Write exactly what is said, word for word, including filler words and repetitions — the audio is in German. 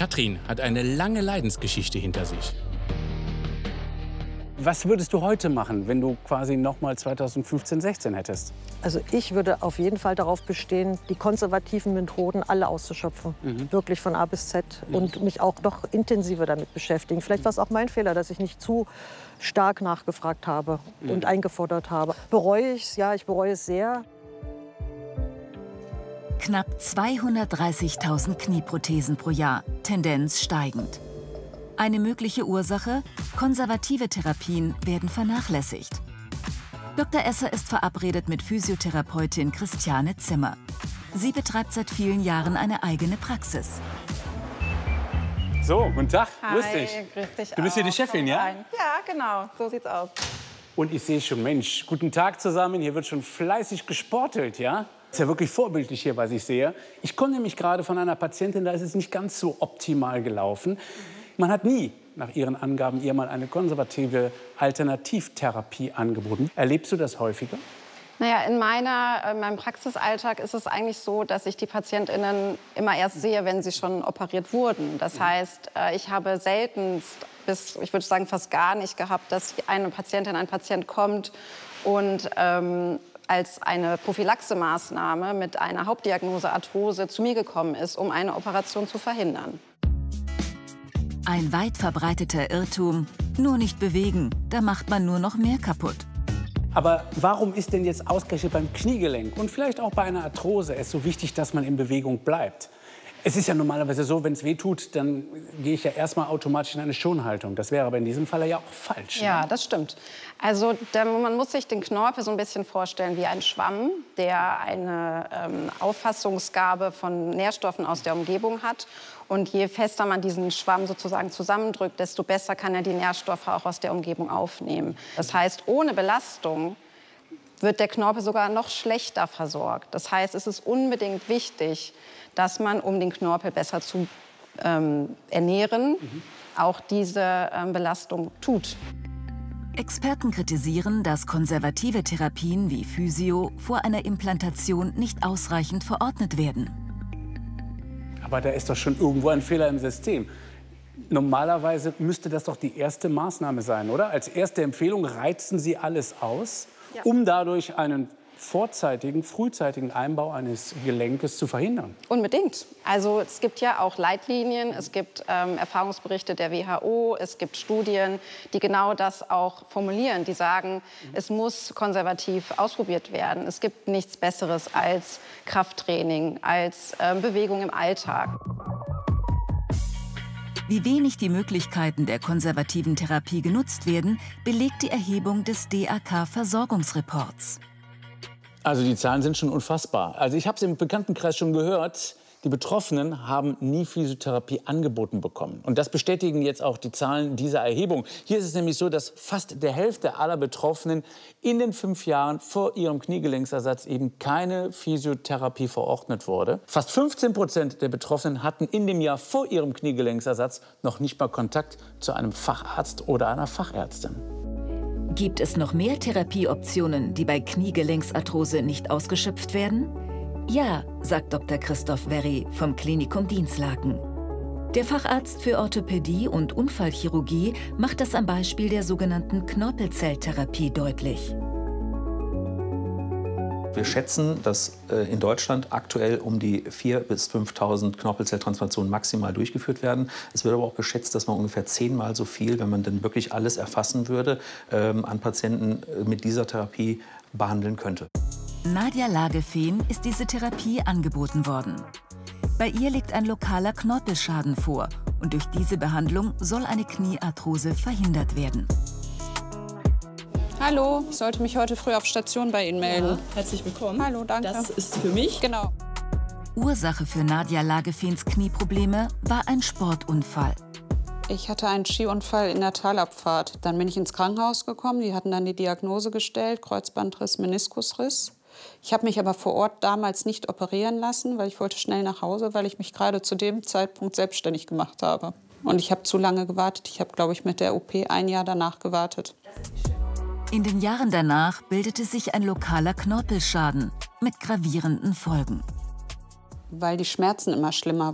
Katrin hat eine lange Leidensgeschichte hinter sich. Was würdest du heute machen, wenn du quasi noch mal zweitausendfünfzehn, sechzehn hättest? Also ich würde auf jeden Fall darauf bestehen, die konservativen Methoden alle auszuschöpfen. Mhm. Wirklich von A bis Z. Mhm. Und mich auch noch intensiver damit beschäftigen. Vielleicht war es auch mein Fehler, dass ich nicht zu stark nachgefragt habe mhm. und eingefordert habe. Bereue ich es? Ja, ich bereue es sehr. Knapp zweihundertdreißigtausend Knieprothesen pro Jahr, Tendenz steigend. Eine mögliche Ursache: konservative Therapien werden vernachlässigt. Doktor Esser ist verabredet mit Physiotherapeutin Christiane Zimmer. Sie betreibt seit vielen Jahren eine eigene Praxis. So, guten Tag, Hi, grüß dich. Grüß dich Du bist hier die Chefin, ja? Ja, genau, so sieht's aus. Und ich sehe schon, Mensch, guten Tag zusammen. Hier wird schon fleißig gesportelt, ja? Ist ja wirklich vorbildlich hier, was ich sehe. Ich komme nämlich gerade von einer Patientin, da ist es nicht ganz so optimal gelaufen. Man hat nie, nach ihren Angaben, ihr mal eine konservative Alternativtherapie angeboten. Erlebst du das häufiger? Naja, in, meiner, in meinem Praxisalltag ist es eigentlich so, dass ich die PatientInnen immer erst sehe, wenn sie schon operiert wurden. Das heißt, ich habe seltenst, bis, ich würde sagen fast gar nicht gehabt, dass eine Patientin, ein Patient kommt und ähm, als eine Prophylaxemaßnahme mit einer Hauptdiagnose Arthrose zu mir gekommen ist, um eine Operation zu verhindern. Ein weit verbreiteter Irrtum: nur nicht bewegen, da macht man nur noch mehr kaputt. Aber warum ist denn jetzt ausgerechnet beim Kniegelenk und vielleicht auch bei einer Arthrose es so wichtig, dass man in Bewegung bleibt? Es ist ja normalerweise so, wenn es weh tut, dann gehe ich ja erstmal automatisch in eine Schonhaltung. Das wäre aber in diesem Fall ja auch falsch. Ja, ne? das stimmt. Also der, man muss sich den Knorpel so ein bisschen vorstellen wie ein Schwamm, der eine ähm, Auffassungsgabe von Nährstoffen aus der Umgebung hat. Und je fester man diesen Schwamm sozusagen zusammendrückt, desto besser kann er die Nährstoffe auch aus der Umgebung aufnehmen. Das heißt, ohne Belastung wird der Knorpel sogar noch schlechter versorgt. Das heißt, es ist unbedingt wichtig, dass man, um den Knorpel besser zu ähm, ernähren, mhm. auch diese ähm, Belastung tut. Experten kritisieren, dass konservative Therapien wie Physio vor einer Implantation nicht ausreichend verordnet werden. Aber da ist doch schon irgendwo ein Fehler im System. Normalerweise müsste das doch die erste Maßnahme sein, oder? Als erste Empfehlung reizen Sie alles aus, ja. um dadurch einen vorzeitigen, frühzeitigen Einbau eines Gelenkes zu verhindern. Unbedingt. Also es gibt ja auch Leitlinien, es gibt ähm, Erfahrungsberichte der W H O, es gibt Studien, die genau das auch formulieren. Die sagen, mhm. es muss konservativ ausprobiert werden. Es gibt nichts Besseres als Krafttraining, als ähm, Bewegung im Alltag. Wie wenig die Möglichkeiten der konservativen Therapie genutzt werden, belegt die Erhebung des D A K-Versorgungsreports. Also die Zahlen sind schon unfassbar. Also ich habe es im Bekanntenkreis schon gehört, die Betroffenen haben nie Physiotherapie angeboten bekommen. Und das bestätigen jetzt auch die Zahlen dieser Erhebung. Hier ist es nämlich so, dass fast der Hälfte aller Betroffenen in den fünf Jahren vor ihrem Kniegelenksersatz eben keine Physiotherapie verordnet wurde. Fast fünfzehn Prozent der Betroffenen hatten in dem Jahr vor ihrem Kniegelenksersatz noch nicht mal Kontakt zu einem Facharzt oder einer Fachärztin. Gibt es noch mehr Therapieoptionen, die bei Kniegelenksarthrose nicht ausgeschöpft werden? Ja, sagt Doktor Christoph Werry vom Klinikum Dinslaken. Der Facharzt für Orthopädie und Unfallchirurgie macht das am Beispiel der sogenannten Knorpelzelltherapie deutlich. Wir schätzen, dass äh, in Deutschland aktuell um die viertausend bis fünftausend Knorpelzelltransplantationen maximal durchgeführt werden. Es wird aber auch geschätzt, dass man ungefähr zehnmal so viel, wenn man denn wirklich alles erfassen würde, ähm, an Patienten mit dieser Therapie behandeln könnte. Nadja Lagefehn ist diese Therapie angeboten worden. Bei ihr liegt ein lokaler Knorpelschaden vor und durch diese Behandlung soll eine Kniearthrose verhindert werden. Hallo, ich sollte mich heute früh auf Station bei Ihnen melden. Ja, herzlich willkommen. Hallo, danke. Das ist für mich. Genau. Ursache für Nadja Lagefehns Knieprobleme war ein Sportunfall. Ich hatte einen Skiunfall in der Talabfahrt. Dann bin ich ins Krankenhaus gekommen. Die hatten dann die Diagnose gestellt, Kreuzbandriss, Meniskusriss. Ich habe mich aber vor Ort damals nicht operieren lassen, weil ich wollte schnell nach Hause, weil ich mich gerade zu dem Zeitpunkt selbstständig gemacht habe. Und ich habe zu lange gewartet. Ich habe, glaube ich, mit der O P ein Jahr danach gewartet. In den Jahren danach bildete sich ein lokaler Knorpelschaden mit gravierenden Folgen. Weil die Schmerzen immer schlimmer